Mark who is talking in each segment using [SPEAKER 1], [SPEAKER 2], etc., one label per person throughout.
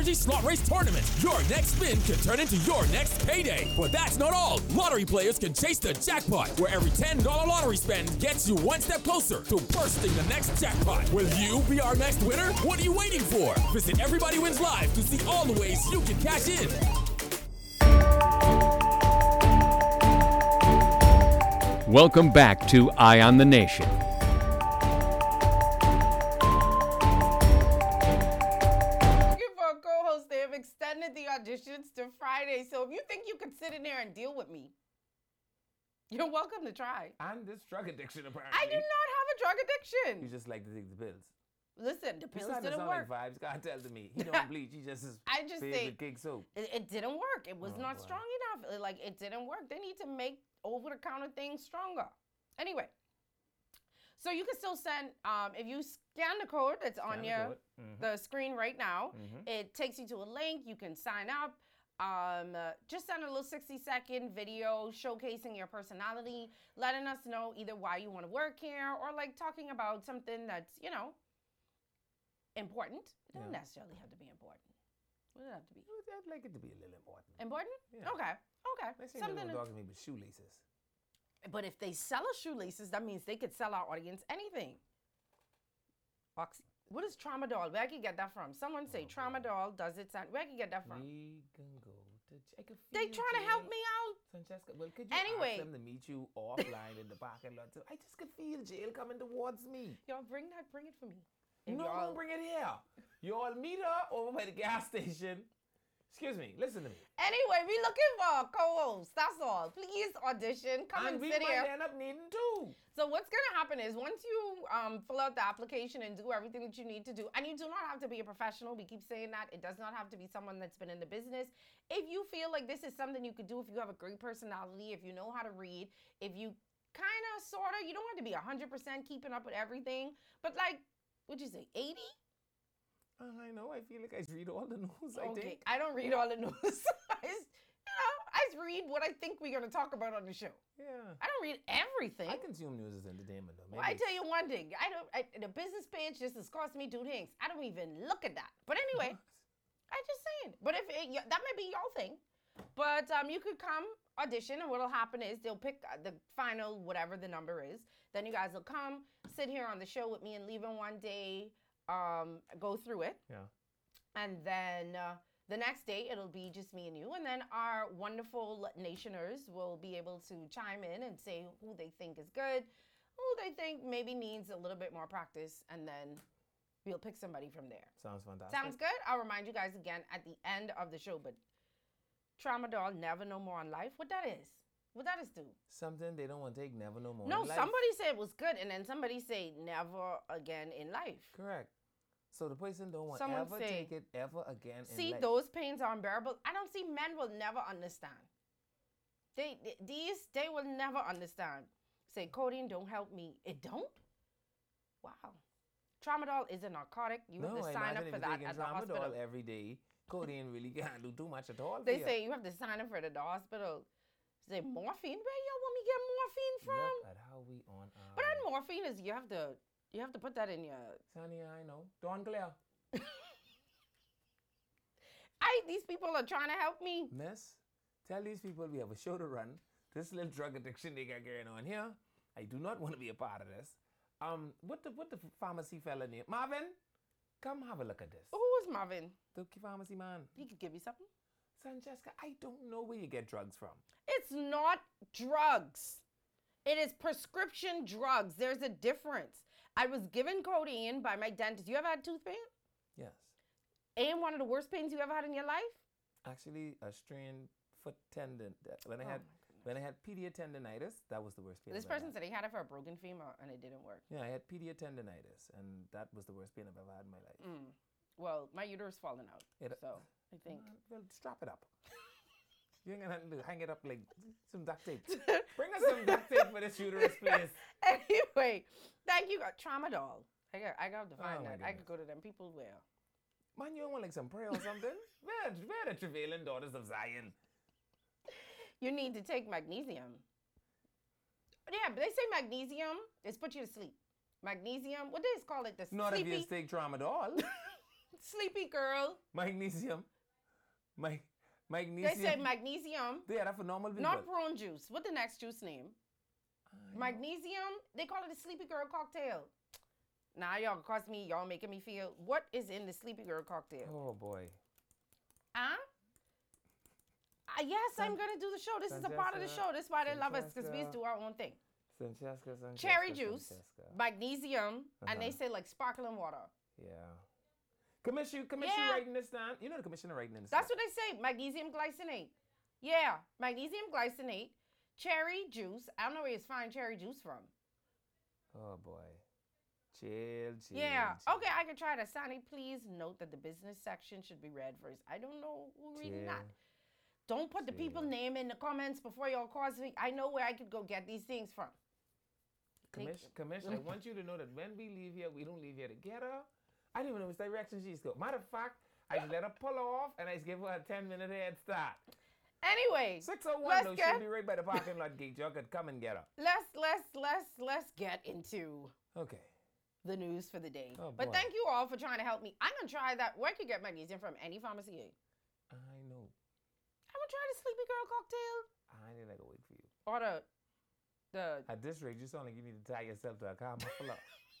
[SPEAKER 1] Slot Race Tournament. Your next spin could turn into your next payday. But that's not all. Lottery players can chase the jackpot, where every $10 lottery spend gets you one step closer to bursting the next jackpot. Will you be our next winner? What are you waiting for? Visit Everybody Wins Live to see all the ways you can cash in.
[SPEAKER 2] Welcome back to Eye on the Nation.
[SPEAKER 3] Extended the auditions to Friday, so if you think you could sit in there and deal with me, you're welcome to try.
[SPEAKER 4] And this drug addiction, apparently.
[SPEAKER 3] I do not have a drug addiction.
[SPEAKER 4] You just like to take the pills.
[SPEAKER 3] Listen, the pills
[SPEAKER 4] didn't
[SPEAKER 3] didn't work.
[SPEAKER 4] Like vibes. God tell to me, he don't bleach. He just is favorite cake soap.
[SPEAKER 3] It didn't work. It was not strong enough. Like, it didn't work. They need to make over-the-counter things stronger. Anyway, so you can still send, if you scan the code that's on the screen right now, it takes you to a link. You can sign up. Just send a little 60-second video showcasing your personality, letting us know either why you want to work here or like talking about something that's, important. It doesn't necessarily have to be important. What does it have to be?
[SPEAKER 4] I'd like it to be a little important.
[SPEAKER 3] Important?
[SPEAKER 4] Yeah.
[SPEAKER 3] Okay.
[SPEAKER 4] Something talking to me with shoelaces.
[SPEAKER 3] But if they sell us shoelaces, that means they could sell our audience anything. What is Tramadol? Where I can get that from? Someone say Tramadol does it sound. Where I can get that from?
[SPEAKER 4] We can go to.
[SPEAKER 3] They trying to help me out.
[SPEAKER 4] Francesca, well, could you ask them to meet you offline in the parking lot? I just could feel jail coming towards me.
[SPEAKER 3] Y'all bring it for me.
[SPEAKER 4] No, don't bring it here. You all meet her over by the gas station. Excuse me, listen to me.
[SPEAKER 3] Anyway, we looking for a co-host. That's all. Please audition. Come and sit here.
[SPEAKER 4] And we might end up needing two.
[SPEAKER 3] So what's going to happen is once you fill out the application and do everything that you need to do, and you do not have to be a professional. We keep saying that. It does not have to be someone that's been in the business. If you feel like this is something you could do, if you have a great personality, if you know how to read, if you kind of, sort of, you don't have to be 100% keeping up with everything, but like, what'd you say, 80?
[SPEAKER 4] I know. I feel like I read all the news.
[SPEAKER 3] Okay, I don't read all the news. I read what I think we're going to talk about on the show.
[SPEAKER 4] Yeah.
[SPEAKER 3] I don't read everything.
[SPEAKER 4] I consume news as entertainment, though.
[SPEAKER 3] Well, I tell you one thing. The business page just has cost me 2 things. I don't even look at that. But anyway, I'm just saying. But if that may be your thing. But you could come audition, and what'll happen is they'll pick the final whatever the number is. Then you guys will come sit here on the show with me and leave in one day. Go through it.
[SPEAKER 4] Yeah.
[SPEAKER 3] And then the next day, it'll be just me and you. And then our wonderful nationers will be able to chime in and say who they think is good, who they think maybe needs a little bit more practice. And then we'll pick somebody from there.
[SPEAKER 4] Sounds fantastic.
[SPEAKER 3] Sounds good? I'll remind you guys again at the end of the show. But Tramadol, Never No More in Life, what that is? What that is do?
[SPEAKER 4] Something they don't want to take never no more
[SPEAKER 3] in life.
[SPEAKER 4] No,
[SPEAKER 3] somebody said it was good, and then somebody say never again in life.
[SPEAKER 4] Correct. So the person don't want to take it ever again in life.
[SPEAKER 3] See, those pains are unbearable. I don't see men will never understand. They will never understand. Say, codeine don't help me. It don't? Wow. Tramadol is a narcotic. You have to sign up for that at the hospital.
[SPEAKER 4] Tramadol every day. Codeine really can't do too much at all.
[SPEAKER 3] They say you have to sign up for it at the hospital. Say morphine. Where y'all want me to get morphine from?
[SPEAKER 4] Look at how we on our...
[SPEAKER 3] But that morphine is you have to put that in your...
[SPEAKER 4] Sonny, I know. Dawn Claire.
[SPEAKER 3] These people are trying to help me.
[SPEAKER 4] Miss, tell these people we have a show to run. This little drug addiction they got going on here. I do not want to be a part of this. What the pharmacy fella name? Marvin, come have a look at this.
[SPEAKER 3] Who is Marvin?
[SPEAKER 4] The pharmacy man.
[SPEAKER 3] He could give you something.
[SPEAKER 4] Francesca, I don't know where you get drugs from.
[SPEAKER 3] It's not drugs. It is prescription drugs. There's a difference. I was given codeine by my dentist. You ever had tooth pain?
[SPEAKER 4] Yes.
[SPEAKER 3] And one of the worst pains you ever had in your life?
[SPEAKER 4] Actually, a strained foot tendon. When I had pediatendinitis, that was the worst pain.
[SPEAKER 3] This person said he had it for a broken femur and it didn't work.
[SPEAKER 4] Yeah, I had pediatendinitis, and that was the worst pain I've ever had in my life.
[SPEAKER 3] Well, my uterus falling out. So I think.
[SPEAKER 4] Well, strap it up. You ain't gonna hang it up like some duct tape. Bring us some duct tape for this uterus, please.
[SPEAKER 3] Anyway, thank you. Tramadol. I got to find that. I could go to them people where.
[SPEAKER 4] Man, you don't want like some prayer or something? Where the travailing daughters of Zion?
[SPEAKER 3] You need to take magnesium. Yeah, but they say magnesium is put you to sleep. Magnesium, what do they call it?
[SPEAKER 4] Not if you take Tramadol.
[SPEAKER 3] Sleepy girl.
[SPEAKER 4] Magnesium.
[SPEAKER 3] They
[SPEAKER 4] Magnesium.
[SPEAKER 3] say magnesium,
[SPEAKER 4] Yeah, that's for normal people.
[SPEAKER 3] not prune juice. What the next juice name? Magnesium. They call it a sleepy girl cocktail. Now y'all cost me. Y'all making me feel. What is in the sleepy girl cocktail?
[SPEAKER 4] Oh boy.
[SPEAKER 3] Huh? Yes, I'm gonna do the show. This is a part of the show. This is why they love us, because we do our own thing.
[SPEAKER 4] Francesca.
[SPEAKER 3] Cherry juice, magnesium, and they say like sparkling water.
[SPEAKER 4] Yeah. Commission
[SPEAKER 3] Yeah.
[SPEAKER 4] writing this down. You know the commissioner writing this
[SPEAKER 3] That's
[SPEAKER 4] down.
[SPEAKER 3] what they say. Magnesium glycinate. Yeah, magnesium glycinate, cherry juice. I don't know where he's finding cherry juice from.
[SPEAKER 4] Oh boy. Chill.
[SPEAKER 3] Yeah.
[SPEAKER 4] chill.
[SPEAKER 3] Okay, I can try that. Sonny, please note that the business section should be read first. I don't know who reading that. Don't put the people name in the comments before y'all cause me. I know where I could go get these things from.
[SPEAKER 4] Commissioner, I want you to know that when we leave here, we don't leave here together. I don't even know which direction she's going. Matter of fact, I just let her pull off and I just give her a 10-minute head start.
[SPEAKER 3] Anyway,
[SPEAKER 4] 601
[SPEAKER 3] let's
[SPEAKER 4] though,
[SPEAKER 3] get-
[SPEAKER 4] she'll be right by the parking lot gate. Y'all could come and get her.
[SPEAKER 3] let's get into
[SPEAKER 4] Okay.
[SPEAKER 3] the news for the day.
[SPEAKER 4] Oh,
[SPEAKER 3] But
[SPEAKER 4] boy.
[SPEAKER 3] thank you all for trying to help me. I'm gonna try that. Where I could get magnesium from? Any pharmacy.
[SPEAKER 4] I know.
[SPEAKER 3] I'm gonna try the Sleepy Girl cocktail
[SPEAKER 4] I didn't go wait for you.
[SPEAKER 3] or the.
[SPEAKER 4] At this rate, you sound like you need to tie yourself to a car muffler.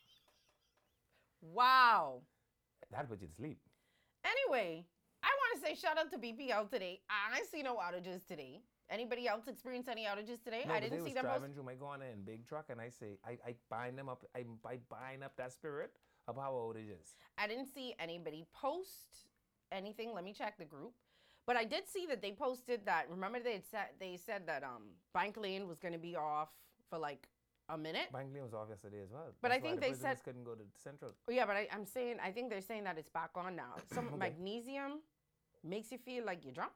[SPEAKER 3] Wow.
[SPEAKER 4] That'll put you to sleep.
[SPEAKER 3] Anyway, I want to say shout out to BPL today. I see no outages today. Anybody else experience any outages today?
[SPEAKER 4] No,
[SPEAKER 3] I
[SPEAKER 4] but
[SPEAKER 3] didn't
[SPEAKER 4] they
[SPEAKER 3] see
[SPEAKER 4] was
[SPEAKER 3] them.
[SPEAKER 4] driving through my corner in big truck, and I say, I bind them up. I bind up that spirit of how outages.
[SPEAKER 3] I didn't see anybody post anything. Let me check the group. But I did see that they posted that. Remember they said that Bank Lane was going to be off for like a minute.
[SPEAKER 4] Bank Lane was off yesterday as well.
[SPEAKER 3] But
[SPEAKER 4] That's
[SPEAKER 3] I
[SPEAKER 4] why
[SPEAKER 3] think
[SPEAKER 4] the
[SPEAKER 3] they
[SPEAKER 4] prisoners
[SPEAKER 3] said-
[SPEAKER 4] couldn't go to Central.
[SPEAKER 3] Oh, yeah, but I'm saying, I think they're saying that it's back on now. Some
[SPEAKER 4] Okay.
[SPEAKER 3] magnesium makes you feel like you're drunk.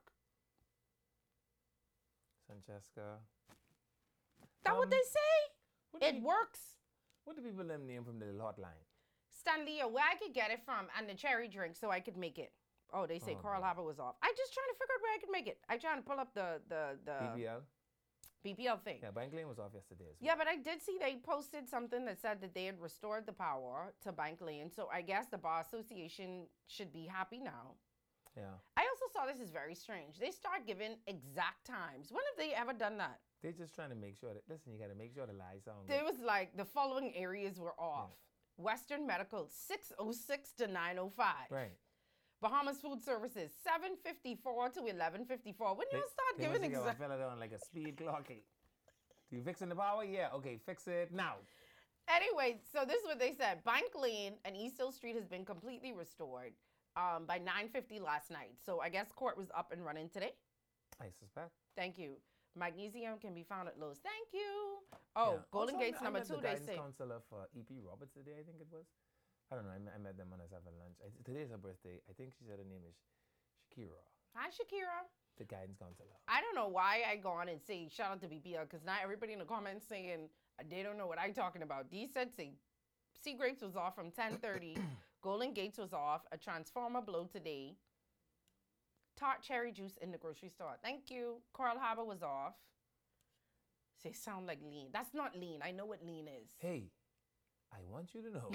[SPEAKER 4] Francesca.
[SPEAKER 3] That what they say?
[SPEAKER 4] What do
[SPEAKER 3] It
[SPEAKER 4] you-
[SPEAKER 3] works.
[SPEAKER 4] What do people them name from the little hotline?
[SPEAKER 3] Stanley, where I could get it from and the cherry drink so I could make it. Oh, they say
[SPEAKER 4] Oh,
[SPEAKER 3] Carl
[SPEAKER 4] boy.
[SPEAKER 3] Harper was off. I just trying to figure out where I could make it. I trying to pull up the
[SPEAKER 4] BBL?
[SPEAKER 3] BPL thing.
[SPEAKER 4] Yeah, Bank Lane was off yesterday as well.
[SPEAKER 3] Yeah, but I did see they posted something that said that they had restored the power to Bank Lane. So I guess the Bar Association should be happy now.
[SPEAKER 4] Yeah.
[SPEAKER 3] I also saw this is very strange. They start giving exact times. When have they ever done that?
[SPEAKER 4] They're just trying to make sure that, listen, you got to make sure the lights sound
[SPEAKER 3] There
[SPEAKER 4] good.
[SPEAKER 3] was like the following areas were off. Western Medical 6:06 to 9:05.
[SPEAKER 4] Right.
[SPEAKER 3] Bahamas Food Services 7:54 to 11:54. When you start
[SPEAKER 4] They
[SPEAKER 3] giving
[SPEAKER 4] must have got
[SPEAKER 3] exact.
[SPEAKER 4] a fella on like a speed clock. Hey, you fixing the power? Yeah. Okay, fix it now.
[SPEAKER 3] Anyway, so this is what they said. Bank Lane and East Hill Street has been completely restored by 9:50 last night. So I guess court was up and running today.
[SPEAKER 4] I suspect.
[SPEAKER 3] Thank you. Magnesium can be found at Lowe's. Thank you. Oh,
[SPEAKER 4] Yeah.
[SPEAKER 3] Golden
[SPEAKER 4] Also,
[SPEAKER 3] Gates
[SPEAKER 4] I
[SPEAKER 3] number
[SPEAKER 4] met
[SPEAKER 3] 2,
[SPEAKER 4] the
[SPEAKER 3] they
[SPEAKER 4] guidance
[SPEAKER 3] say.
[SPEAKER 4] counselor for EP Roberts today, I think it was. I don't know. I met them when I was having lunch. Today's her birthday. I think she said her name is Shakira,
[SPEAKER 3] Hi, Shakira.
[SPEAKER 4] the guidance counselor.
[SPEAKER 3] I don't know why I go on and say shout out to BPL because now everybody in the comments saying they don't know what I'm talking about. These said say Sea Grapes was off from 10:30. Golden Gates was off. A transformer blow today. Tart cherry juice in the grocery store. Thank you. Coral Harbor was off. Say sound like lean. That's not lean. I know what lean is.
[SPEAKER 4] Hey, I want you to know.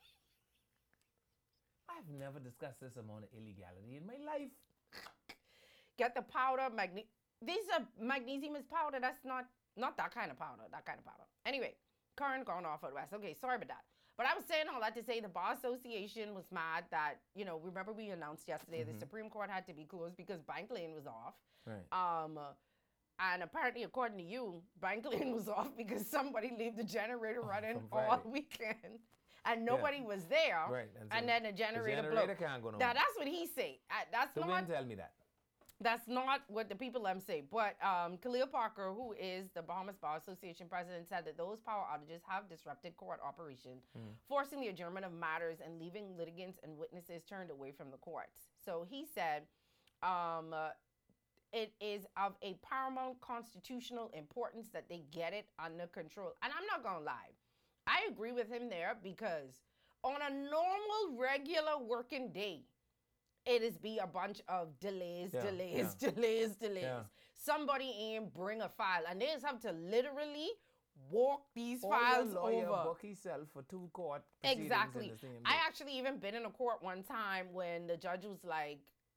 [SPEAKER 4] I've never discussed this amount of illegality in my life.
[SPEAKER 3] Get the powder. These are magnesium is powder. That's not that kind of powder. That kind of powder. Anyway, current gone off at West. Okay, sorry about that. But I was saying all that to say the Bar Association was mad that, remember we announced yesterday the Supreme Court had to be closed because Bank Lane was off.
[SPEAKER 4] Right.
[SPEAKER 3] And apparently, according to you, Bank Lane was off because somebody left the generator running
[SPEAKER 4] from
[SPEAKER 3] all
[SPEAKER 4] Friday.
[SPEAKER 3] weekend. And nobody was there.
[SPEAKER 4] Right.
[SPEAKER 3] And
[SPEAKER 4] so
[SPEAKER 3] then the generator blew.
[SPEAKER 4] can't go no
[SPEAKER 3] Now,
[SPEAKER 4] more.
[SPEAKER 3] that's what he say. That's
[SPEAKER 4] So
[SPEAKER 3] not...
[SPEAKER 4] when tell me that.
[SPEAKER 3] That's not what the people say. But Khalil Parker, who is the Bahamas Bar Association president, said that those power outages have disrupted court operation, forcing the adjournment of matters and leaving litigants and witnesses turned away from the courts. So he said it is of a paramount constitutional importance that they get it under control. And I'm not going to lie. I agree with him there because on a normal, regular working day, it is be a bunch of delays.
[SPEAKER 4] Yeah.
[SPEAKER 3] Somebody ain't bring a file. And they just have to literally walk these
[SPEAKER 4] Or
[SPEAKER 3] files
[SPEAKER 4] your lawyer
[SPEAKER 3] over.
[SPEAKER 4] book himself for 2 court proceedings
[SPEAKER 3] Exactly.
[SPEAKER 4] in the same
[SPEAKER 3] I
[SPEAKER 4] day.
[SPEAKER 3] actually even been in a court one time when the judge was like,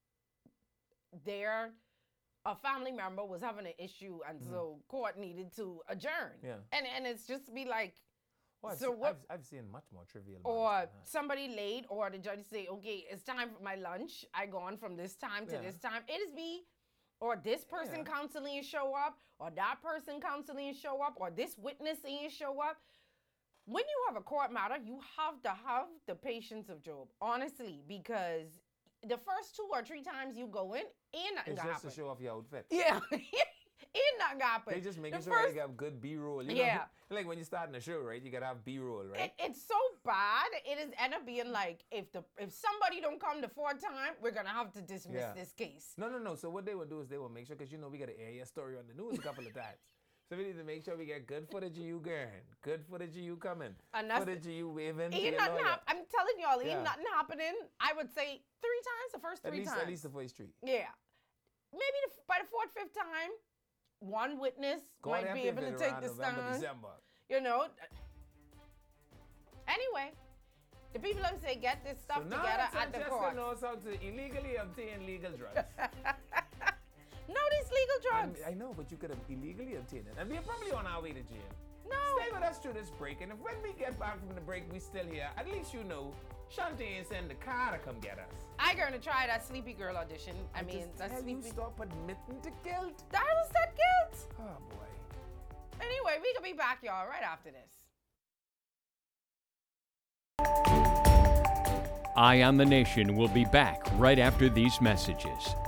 [SPEAKER 3] a family member was having an issue, and so court needed to adjourn.
[SPEAKER 4] Yeah.
[SPEAKER 3] And it's just be like,
[SPEAKER 4] Oh, I've
[SPEAKER 3] so
[SPEAKER 4] se-
[SPEAKER 3] what?
[SPEAKER 4] I've seen much more trivial
[SPEAKER 3] Or
[SPEAKER 4] matters than that.
[SPEAKER 3] somebody late, or the judge say, okay, it's time for my lunch. I gone from this time to
[SPEAKER 4] Yeah.
[SPEAKER 3] this time. It is me, or this person
[SPEAKER 4] Yeah.
[SPEAKER 3] counseling show up, or that person counseling show up, or this witness ain't show up. When you have a court matter, you have to have the patience of Job, honestly, because the first 2 or 3 times you go in, ain't nothing
[SPEAKER 4] It's
[SPEAKER 3] gonna
[SPEAKER 4] just to
[SPEAKER 3] happen.
[SPEAKER 4] show off your outfit.
[SPEAKER 3] Yeah, ain't nothing gonna happen.
[SPEAKER 4] They just making
[SPEAKER 3] The
[SPEAKER 4] sure
[SPEAKER 3] first-
[SPEAKER 4] you have good B-roll. You
[SPEAKER 3] Yeah.
[SPEAKER 4] know? Like when you're starting a show, right? You gotta have B-roll, right?
[SPEAKER 3] It's so bad. It is end up being like, if somebody don't come the 4th time, we're gonna have to dismiss
[SPEAKER 4] Yeah.
[SPEAKER 3] this case.
[SPEAKER 4] No. So what they will do is they will make sure, because we got to air your story on the news a couple of times. So we need to make sure we get good footage of you going, good footage of you coming,
[SPEAKER 3] And that's-
[SPEAKER 4] footage of you waving to
[SPEAKER 3] Ain't
[SPEAKER 4] your
[SPEAKER 3] nothing
[SPEAKER 4] lawyer.
[SPEAKER 3] I'm telling y'all, ain't
[SPEAKER 4] Yeah.
[SPEAKER 3] nothing happening. I would say 3 times, the first 3 times.
[SPEAKER 4] At least the first 3.
[SPEAKER 3] Yeah. Maybe by the 4th, 5th time, one witness
[SPEAKER 4] God
[SPEAKER 3] might
[SPEAKER 4] help
[SPEAKER 3] be
[SPEAKER 4] you if
[SPEAKER 3] able to
[SPEAKER 4] it's
[SPEAKER 3] take
[SPEAKER 4] around
[SPEAKER 3] the
[SPEAKER 4] November,
[SPEAKER 3] stand.
[SPEAKER 4] December.
[SPEAKER 3] You know. Anyway, the people them say get this stuff
[SPEAKER 4] So now
[SPEAKER 3] together
[SPEAKER 4] that
[SPEAKER 3] at the
[SPEAKER 4] Francesca
[SPEAKER 3] court.
[SPEAKER 4] knows how to illegally obtain legal drugs.
[SPEAKER 3] No, these legal drugs.
[SPEAKER 4] I know, but you could have illegally obtained it. And we're probably on our way to jail.
[SPEAKER 3] No.
[SPEAKER 4] Stay with us through this break, and if when we get back from the break we still here, at least you know Shanti ain't send the car to come get us.
[SPEAKER 3] I gonna try that Sleepy Girl audition. I mean,
[SPEAKER 4] just
[SPEAKER 3] that
[SPEAKER 4] tell you
[SPEAKER 3] Sleepy.
[SPEAKER 4] stop admitting to guilt.
[SPEAKER 3] That was that guilt.
[SPEAKER 4] Oh boy.
[SPEAKER 3] Anyway, we gonna be back, y'all, right after this.
[SPEAKER 2] Eye on the Nation will be back right after these messages.